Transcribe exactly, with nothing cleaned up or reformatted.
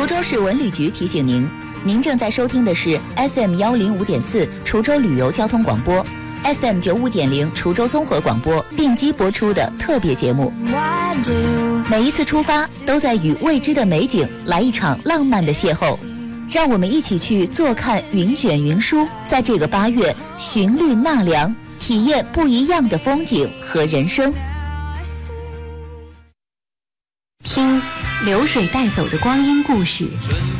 滁州市文旅局提醒您，您正在收听的是 F M 幺零五点四滁州旅游交通广播 ，F M 九五点零滁州综合广播并机播出的特别节目。每一次出发，都在与未知的美景来一场浪漫的邂逅。让我们一起去坐看云卷云舒，在这个八月寻绿纳凉，体验不一样的风景和人生。听流水带走的光阴故事，